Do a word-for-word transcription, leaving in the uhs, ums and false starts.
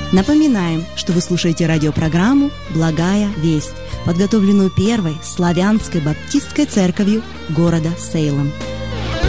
Напоминаем, что вы слушаете радиопрограмму «Благая весть», подготовленную Первой славянской баптистской церковью города Сейлом.